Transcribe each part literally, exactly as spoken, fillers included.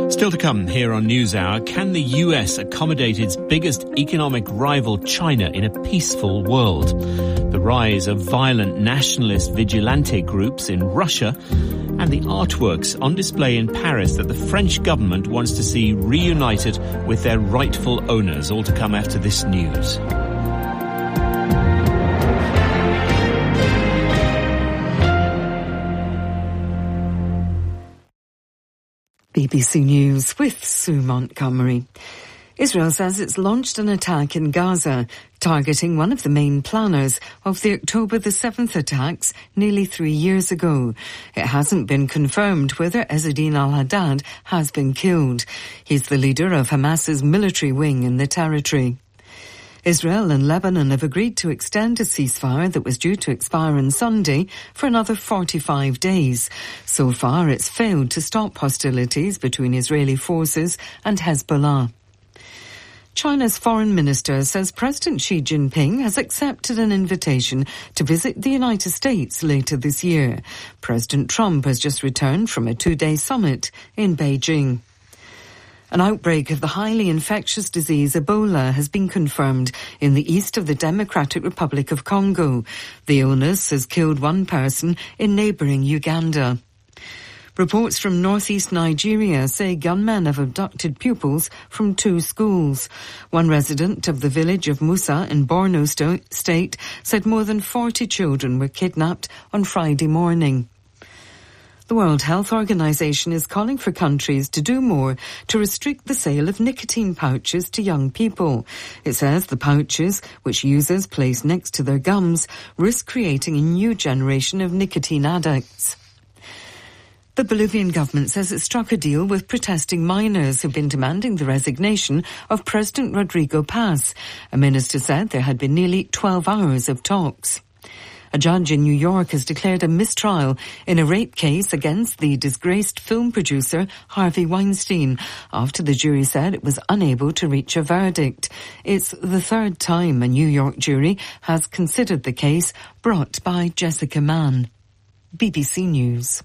Still to come here on NewsHour, can the U S accommodate its biggest economic rival, China, in a peaceful world? The rise of violent nationalist vigilante groups in Russia, and the artworks on display in Paris that the French government wants to see reunited with their rightful owners. All to come after this news. B B C News with Sue Montgomery. Israel says it's launched an attack in Gaza, targeting one of the main planners of the October the seventh attacks nearly three years ago. It hasn't been confirmed whether Ezzedine al-Haddad has been killed. He's the leader of Hamas's military wing in the territory. Israel and Lebanon have agreed to extend a ceasefire that was due to expire on Sunday for another forty-five days. So far, it's failed to stop hostilities between Israeli forces and Hezbollah. China's foreign minister says President Xi Jinping has accepted an invitation to visit the United States later this year. President Trump has just returned from a two-day summit in Beijing. An outbreak of the highly infectious disease Ebola has been confirmed in the east of the Democratic Republic of Congo. The illness has killed one person in neighbouring Uganda. Reports from northeast Nigeria say gunmen have abducted pupils from two schools. One resident of the village of Musa in Borno State said more than forty children were kidnapped on Friday morning. The World Health Organization is calling for countries to do more to restrict the sale of nicotine pouches to young people. It says the pouches, which users place next to their gums, risk creating a new generation of nicotine addicts. The Bolivian government says it struck a deal with protesting miners who've been demanding the resignation of President Rodrigo Paz. A minister said there had been nearly twelve hours of talks. A judge in New York has declared a mistrial in a rape case against the disgraced film producer Harvey Weinstein after the jury said it was unable to reach a verdict. It's the third time a New York jury has considered the case brought by Jessica Mann. B B C News.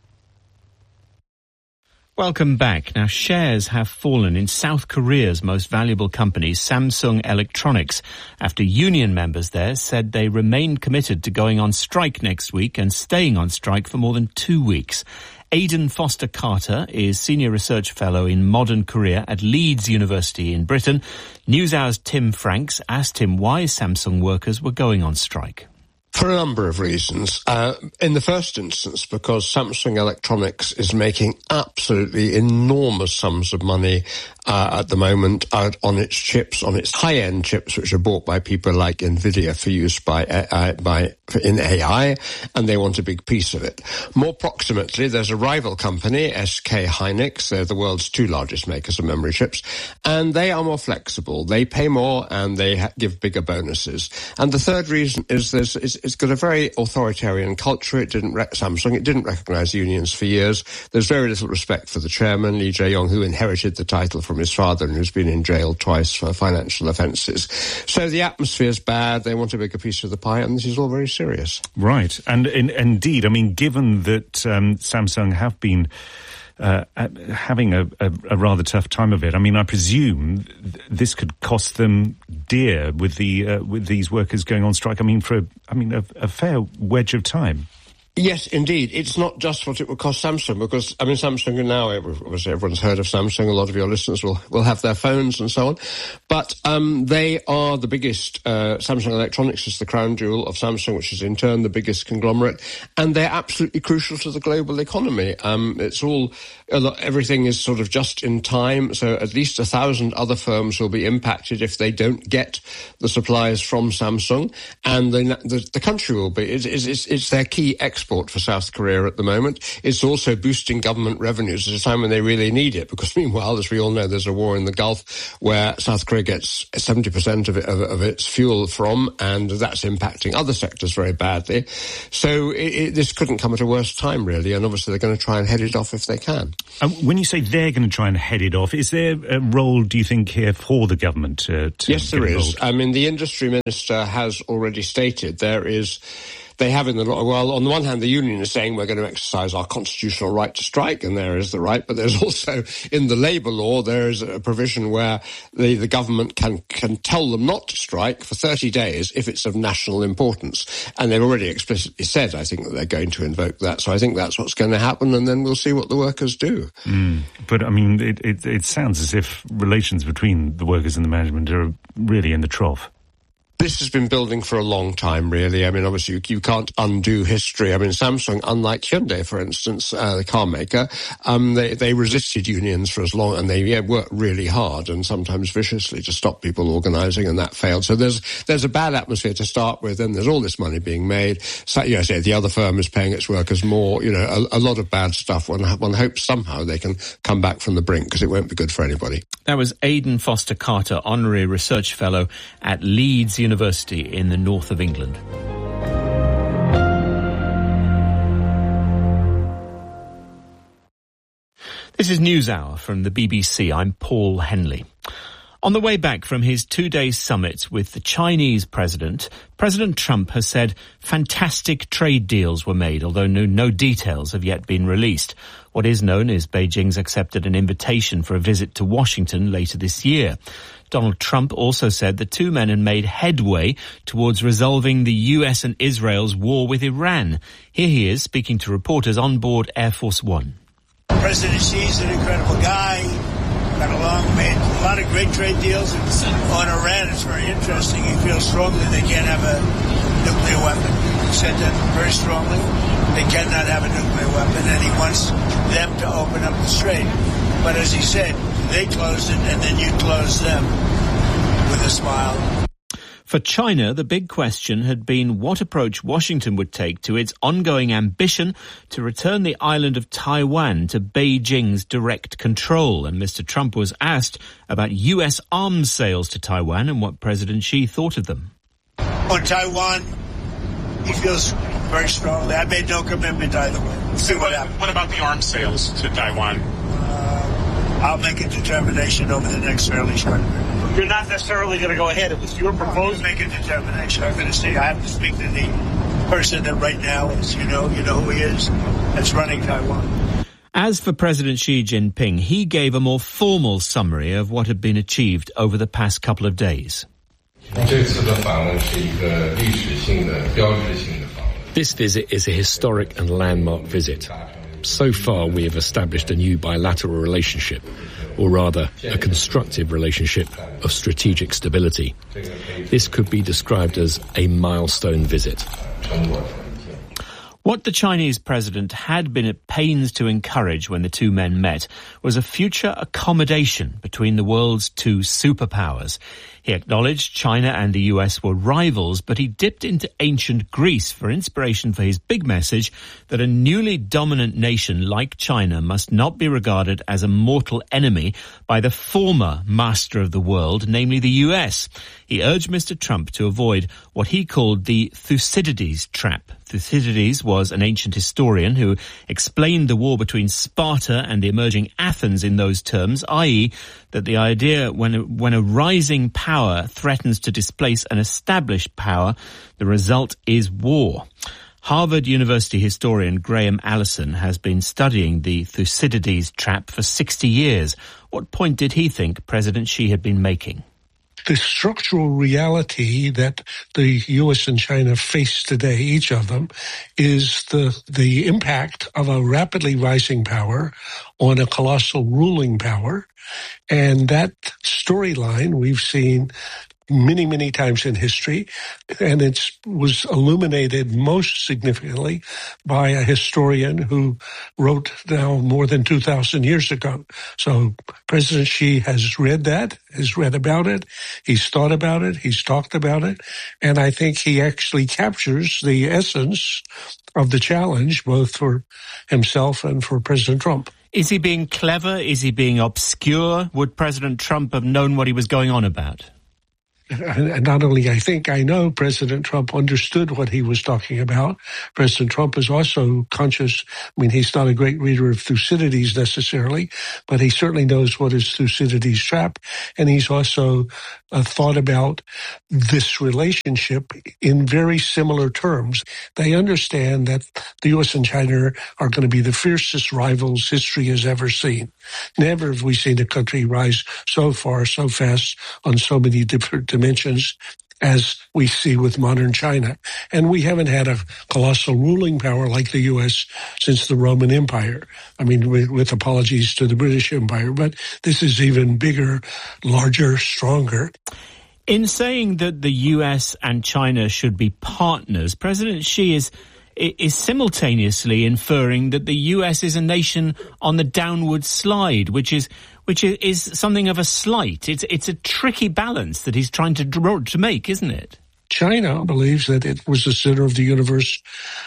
Welcome back. Now, shares have fallen in South Korea's most valuable company, Samsung Electronics, after union members there said they remain committed to going on strike next week and staying on strike for more than two weeks. Aidan Foster Carter is Senior Research Fellow in Modern Korea at Leeds University in Britain. NewsHour's Tim Franks asked him why Samsung workers were going on strike. For a number of reasons. Uh, in the first instance, because Samsung Electronics is making absolutely enormous sums of money uh, at the moment uh, on its chips, on its high-end chips, which are bought by people like Nvidia for use by uh, by in A I, and they want a big piece of it. More proximately, there's a rival company, S K Hynix. They're the world's two largest makers of memory chips, and they are more flexible. They pay more and they ha- give bigger bonuses. And the third reason is there's is it's got a very authoritarian culture. It didn't, rec- Samsung, it didn't recognize unions for years. There's very little respect for the chairman, Lee Jae-yong, who inherited the title from his father and who's been in jail twice for financial offences. So the atmosphere's bad. They want a bigger piece of the pie, and this is all very serious. Right. And in, indeed, I mean, given that um, Samsung have been Uh, having a, a, a rather tough time of it. I mean, I presume th- this could cost them dear with the uh, with these workers going on strike. I mean, for a, I mean a, a fair wedge of time. Yes, indeed. It's not just what it would cost Samsung, because, I mean, Samsung now, obviously everyone's heard of Samsung, a lot of your listeners will, will have their phones and so on, but um, they are the biggest, uh, Samsung Electronics is the crown jewel of Samsung, which is in turn the biggest conglomerate, and they're absolutely crucial to the global economy. Um, it's all, a lot, everything is sort of just in time, so at least a thousand other firms will be impacted if they don't get the supplies from Samsung, and the, the, the country will be. It's, it's, it's their key export for South Korea at the moment. It's also boosting government revenues at a time when they really need it, because meanwhile, as we all know, there's a war in the Gulf where South Korea gets seventy percent of, it, of, of its fuel from, and that's impacting other sectors very badly. So it, it, this couldn't come at a worse time, really, and obviously they're going to try and head it off if they can. Um, when you say they're going to try and head it off, is there a role, do you think, here for the government uh, to Yes, there get is. involved? I mean, the industry minister has already stated there is they have in the law. Well, on the one hand, the union is saying we're going to exercise our constitutional right to strike, and there is the right. But there's also in the labour law there is a provision where the, the government can can tell them not to strike for thirty days if it's of national importance, and they've already explicitly said, I think, that they're going to invoke that. So I think that's what's going to happen, and then we'll see what the workers do. Mm. But I mean, it, it it sounds as if relations between the workers and the management are really in the trough. This has been building for a long time, really. I mean, obviously, you, you can't undo history. I mean, Samsung, unlike Hyundai, for instance, uh, the car maker, um, they, they resisted unions for as long, and they yeah, worked really hard and sometimes viciously to stop people organising, and that failed. So there's there's a bad atmosphere to start with, and there's all this money being made. So, you know, I say the other firm is paying its workers more. You know, a, a lot of bad stuff. One, one hopes somehow they can come back from the brink, because it won't be good for anybody. That was Aidan Foster Carter, Honorary Research Fellow at Leeds University in the north of England. This is NewsHour from the B B C. I'm Paul Henley. On the way back from his two-day summit with the Chinese president, President Trump has said fantastic trade deals were made, although no, no details have yet been released. What is known is Beijing's accepted an invitation for a visit to Washington later this year. Donald Trump also said the two men had made headway towards resolving the U S and Israel's war with Iran. Here he is speaking to reporters on board Air Force One. President Xi's an incredible guy. Got along, made a lot of great trade deals. On Iran, it's very interesting. He feels strongly they can't have a nuclear weapon. He said that very strongly. They cannot have a nuclear weapon, and he wants them to open up the strait. But as he said, they closed it, and then you closed them, with a smile. For China, the big question had been what approach Washington would take to its ongoing ambition to return the island of Taiwan to Beijing's direct control. And Mister Trump was asked about U S arms sales to Taiwan and what President Xi thought of them. On Taiwan, he feels very strongly. I made no commitment either way. We'll see what happens. What about the arms sales to Taiwan? Uh, I'll make a determination over the next fairly short period. You're not necessarily going to go ahead. It was your proposal. Make a determination. I'm going to see. I have to speak to the person that right now is, you know, you know who he is, that's running Taiwan. As for President Xi Jinping, he gave a more formal summary of what had been achieved over the past couple of days. This visit is a historic and landmark visit. So far, we have established a new bilateral relationship, or rather, a constructive relationship of strategic stability. This could be described as a milestone visit. What the Chinese president had been at pains to encourage when the two men met was a future accommodation between the world's two superpowers. He acknowledged China and the U S were rivals, but he dipped into ancient Greece for inspiration for his big message that a newly dominant nation like China must not be regarded as a mortal enemy by the former master of the world, namely the U S. He urged Mister Trump to avoid what he called the Thucydides trap. Thucydides was an ancient historian who explained the war between Sparta and the emerging Athens in those terms, that is that the idea when a, when a rising power threatens to displace an established power, the result is war. Harvard University historian Graham Allison has been studying the Thucydides trap for sixty years. What point did he think President Xi had been making? The structural reality that the U S and China face today, each of them, is the the impact of a rapidly rising power on a colossal ruling power. And that storyline we've seen many, many times in history, and it was illuminated most significantly by a historian who wrote now more than two thousand years ago. So President Xi has read that, has read about it, he's thought about it, he's talked about it, and I think he actually captures the essence of the challenge, both for himself and for President Trump. Is he being clever? Is he being obscure? Would President Trump have known what he was going on about? and not only I think, I know President Trump understood what he was talking about. President Trump is also conscious. I mean, he's not a great reader of Thucydides necessarily, but he certainly knows what is Thucydides' trap. And he's also uh, thought about this relationship in very similar terms. They understand that the U S and China are going to be the fiercest rivals history has ever seen. Never have we seen a country rise so far, so fast, on so many different dimensions as we see with modern China. And we haven't had a colossal ruling power like the U S since the Roman Empire. I mean, with, with apologies to the British Empire, but this is even bigger, larger, stronger. In saying that the U S and China should be partners, President Xi is is simultaneously inferring that the U S is a nation on the downward slide, which is which is something of a slight. It's it's a tricky balance that he's trying to draw, to make, isn't it? China believes that it was the center of the universe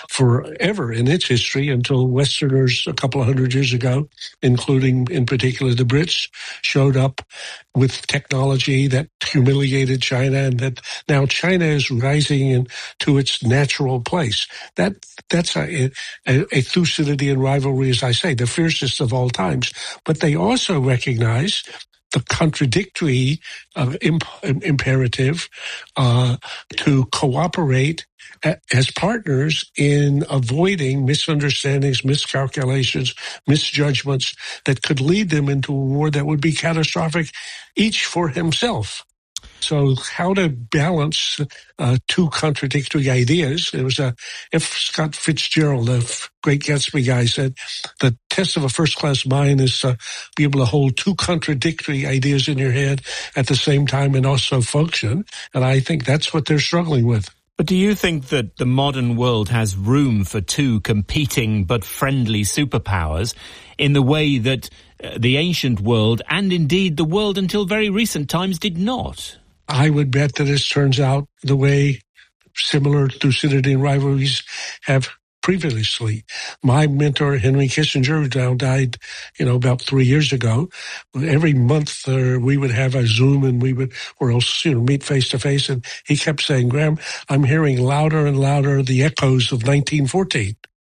forever in its history until Westerners a couple of hundred years ago, including in particular the Brits, showed up with technology that humiliated China, and that now China is rising into its natural place. That that's a, a, a Thucydidean rivalry, as I say, the fiercest of all times. But they also recognize the contradictory uh, imp- imperative uh, to cooperate a- as partners in avoiding misunderstandings, miscalculations, misjudgments that could lead them into a war that would be catastrophic, each for himself. So how to balance uh, two contradictory ideas? It was a, F. Scott Fitzgerald, the great Gatsby guy, said the test of a first-class mind is to be able to hold two contradictory ideas in your head at the same time and also function. And I think that's what they're struggling with. But do you think that the modern world has room for two competing but friendly superpowers in the way that uh, the ancient world, and indeed the world until very recent times, did not? I would bet that this turns out the way similar Thucydidean rivalries have previously. My mentor, Henry Kissinger, who now died, you know, about three years ago, every month uh, we would have a Zoom and we would, or else, you know, meet face to face. And he kept saying, Graham, I'm hearing louder and louder the echoes of nineteen fourteen.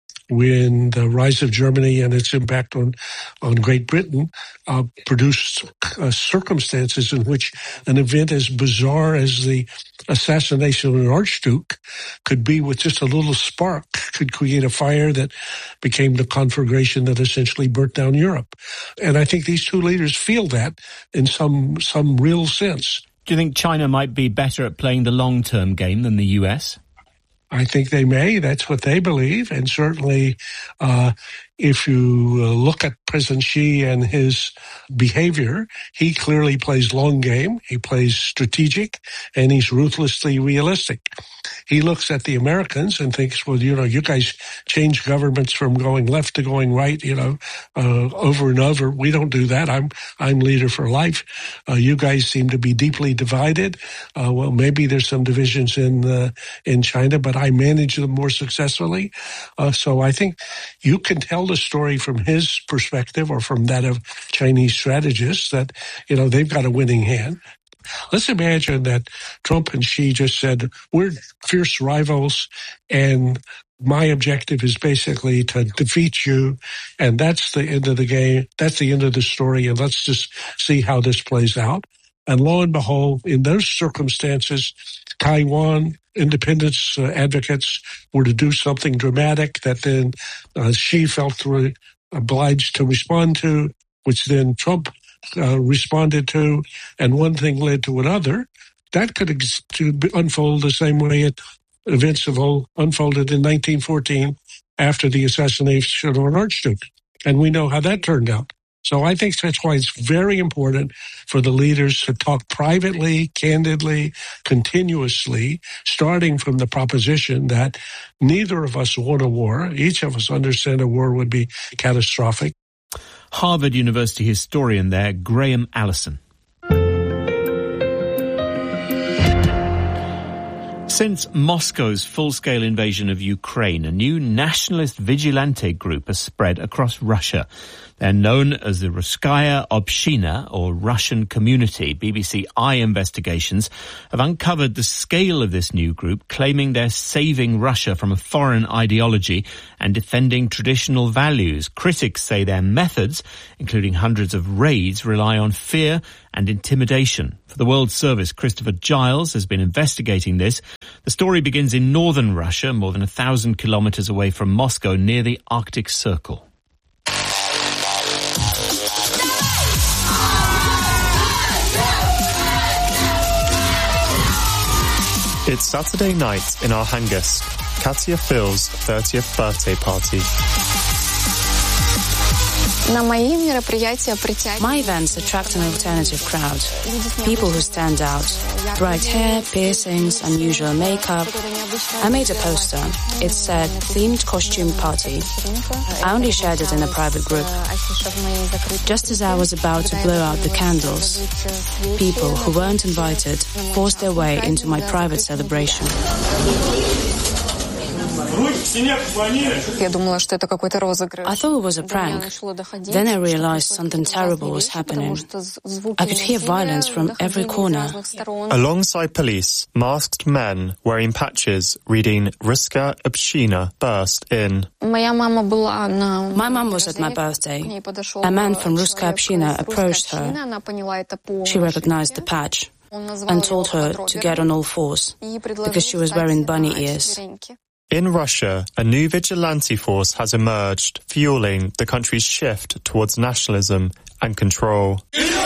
When the rise of Germany and its impact on, on Great Britain uh, produced uh, circumstances in which an event as bizarre as the assassination of an archduke could be, with just a little spark, could create a fire that became the conflagration that essentially burnt down Europe. And I think these two leaders feel that in some some real sense. Do you think China might be better at playing the long-term game than the U S? I think they may. That's what they believe. And certainly, uh, if you uh, look at President Xi and his behavior, he clearly plays long game. He plays strategic, and he's ruthlessly realistic. He looks at the Americans and thinks, well, you know, you guys change governments from going left to going right, you know, uh, over and over. We don't do that. I'm, I'm leader for life. Uh, you guys seem to be deeply divided. Uh, well, maybe there's some divisions in, uh, in China, but I manage them more successfully. Uh, so I think you can tell the story from his perspective or from that of Chinese strategists that, you know, they've got a winning hand. Let's imagine that Trump and Xi just said, we're fierce rivals and my objective is basically to defeat you, and that's the end of the game. That's the end of the story, and let's just see how this plays out. And lo and behold, in those circumstances, Taiwan independence uh, advocates were to do something dramatic that then uh, Xi felt re- obliged to respond to, which then Trump uh, responded to, and one thing led to another. That could ex- to unfold the same way it events have all unfolded in nineteen fourteen after the assassination of an archduke. And we know how that turned out. So I think that's why it's very important for the leaders to talk privately, candidly, continuously, starting from the proposition that neither of us want a war. Each of us understand a war would be catastrophic. Harvard University historian there, Graham Allison. Since Moscow's full-scale invasion of Ukraine, a new nationalist vigilante group has spread across Russia. They're known as the Russkaya Obshchina, or Russian Community. B B C Eye investigations have uncovered the scale of this new group, claiming they're saving Russia from a foreign ideology and defending traditional values. Critics say their methods, including hundreds of raids, rely on fear and intimidation. For the World Service, Christopher Giles has been investigating this. The story begins in northern Russia, more than a thousand kilometers away from Moscow, near the Arctic Circle. It's Saturday night in Arhangelsk, Katya Phil's thirtieth birthday party. My events attract an alternative crowd. People who stand out. Bright hair, piercings, unusual makeup. I made a poster. It said, themed costume party. I only shared it in a private group. Just as I was about to blow out the candles, people who weren't invited forced their way into my private celebration. I thought it was a prank. Then I realized something terrible was happening. I could hear violence from every corner. Alongside police, masked men wearing patches reading Russkaya Obshchina burst in. My mom was at my birthday. A man from Russkaya Obshchina approached her. She recognized the patch and told her to get on all fours because she was wearing bunny ears. In Russia, a new vigilante force has emerged, fueling the country's shift towards nationalism and control.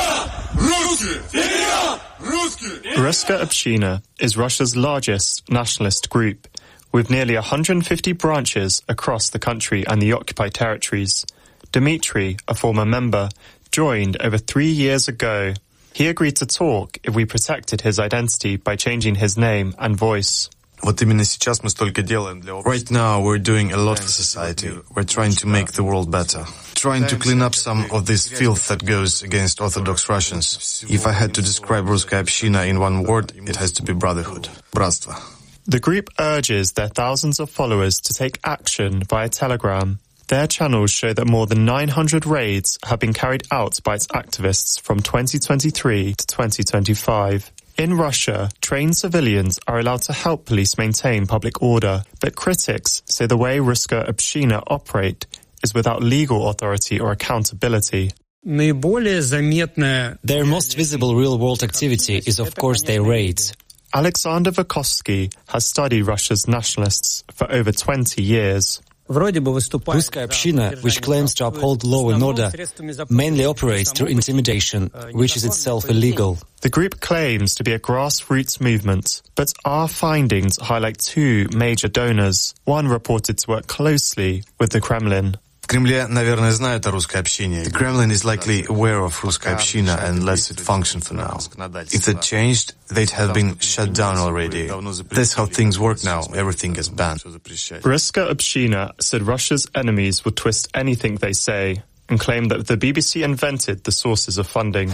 Russkaya Obshchina is Russia's largest nationalist group, with nearly one hundred fifty branches across the country and the occupied territories. Dmitry, a former member, joined over three years ago. He agreed to talk if we protected his identity by changing his name and voice. Right now, we're doing a lot for society. We're trying to make the world better. Trying to clean up some of this filth that goes against Orthodox Russians. If I had to describe Russkaya Obshchina in one word, it has to be brotherhood. Bratstvo. The group urges their thousands of followers to take action via Telegram. Their channels show that more than nine hundred raids have been carried out by its activists from twenty twenty-three to twenty twenty-five. In Russia, trained civilians are allowed to help police maintain public order, but critics say the way Russkaya Obshchina operate is without legal authority or accountability. Their most visible real-world activity is, of course, their raids. Alexander Vukovsky has studied Russia's nationalists for over twenty years. Russkaya Obshchina, which claims to uphold law and order, mainly operates through intimidation, which is itself illegal. The group claims to be a grassroots movement, but our findings highlight two major donors. One reported to work closely with the Kremlin. The Kremlin is likely aware of Russkaya Obshchina and lets it function for now. If that changed, they'd have been shut down already. That's how things work now. Everything gets banned. Russkaya Obshchina said Russia's enemies would twist anything they say and claimed that the B B C invented the sources of funding.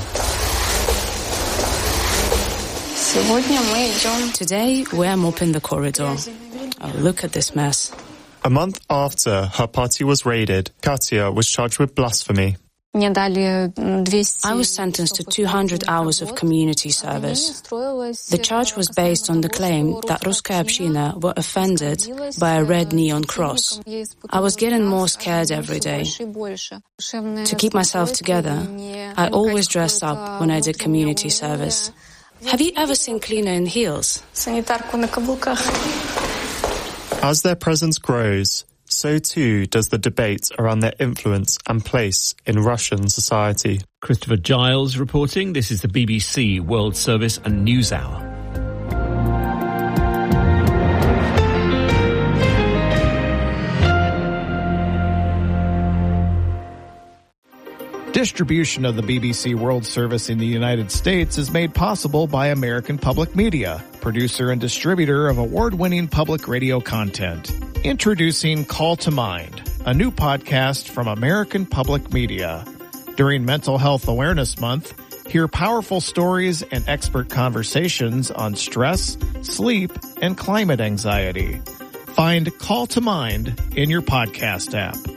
Today, we're mopping the corridor. Oh, look at this mess. A month after her party was raided, Katya was charged with blasphemy. I was sentenced to two hundred hours of community service. The charge was based on the claim that Russkaya Obshchina were offended by a red neon cross. I was getting more scared every day. To keep myself together, I always dressed up when I did community service. Have you ever seen cleaner in heels? As their presence grows, so too does the debate around their influence and place in Russian society. Christopher Giles reporting. This is the B B C World Service and News Hour. Distribution of the B B C World Service in the United States is made possible by American Public Media, producer and distributor of award-winning public radio content. Introducing Call to Mind, a new podcast from American Public Media. During Mental Health Awareness Month, hear powerful stories and expert conversations on stress, sleep, and climate anxiety. Find Call to Mind in your podcast app.